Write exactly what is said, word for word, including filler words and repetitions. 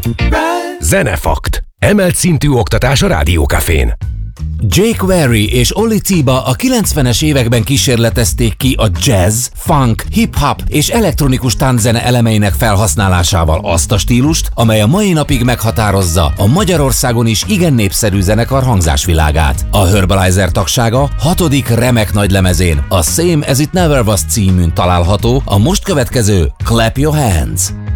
Zenefakt. Emelt szintű oktatás a Rádiókafén. Jake Weary és Oli Tiba a kilencvenes években kísérletezték ki a jazz, funk, hip-hop és elektronikus tánczene elemeinek felhasználásával azt a stílust, amely a mai napig meghatározza a Magyarországon is igen népszerű zenekar hangzásvilágát. A Herbalizer tagsága hatodik remek nagylemezén, a Same As It Never Was címűn található a most következő Clap Your Hands.